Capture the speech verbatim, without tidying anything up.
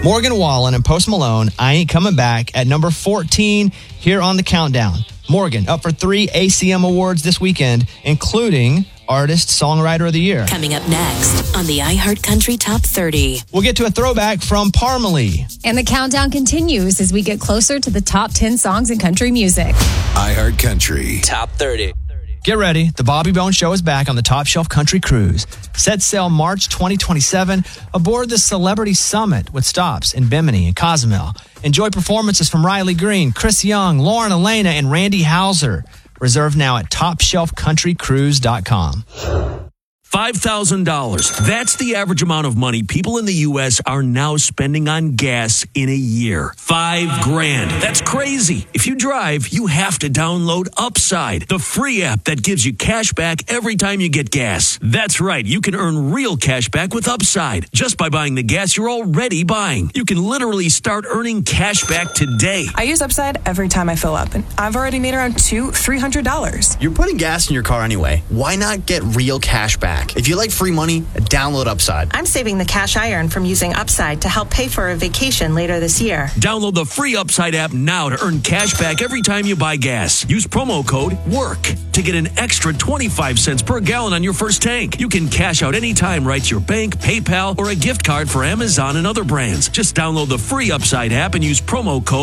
Morgan Wallen and Post Malone, I Ain't Coming Back, at number fourteen here on the countdown. Morgan up for three A C M awards this weekend, including Artist Songwriter of the Year. Coming up next on the iHeartCountry Top thirty. We'll get to a throwback from Parmalee. And the countdown continues as we get closer to the top ten songs in country music. iHeartCountry Top thirty. Get ready. The Bobby Bones Show is back on the Top Shelf Country Cruise. Set sail March twenty twenty-seven aboard the Celebrity Summit with stops in Bimini and Cozumel. Enjoy performances from Riley Green, Chris Young, Lauren Elena, and Randy Hauser. Reserve now at top shelf country cruise dot com. five thousand dollars. That's the average amount of money people in the U S are now spending on gas in a year. Five grand. That's crazy. If you drive, you have to download Upside, the free app that gives you cash back every time you get gas. That's right. You can earn real cash back with Upside just by buying the gas you're already buying. You can literally start earning cash back today. I use Upside every time I fill up, and I've already made around two, three hundred dollars. You're putting gas in your car anyway. Why not get real cash back? If you like free money, download Upside. I'm saving the cash I earn from using Upside to help pay for a vacation later this year. Download the free Upside app now to earn cash back every time you buy gas. Use promo code WORK to get an extra twenty-five cents per gallon on your first tank. You can cash out anytime right to your bank, PayPal, or a gift card for Amazon and other brands. Just download the free Upside app and use promo code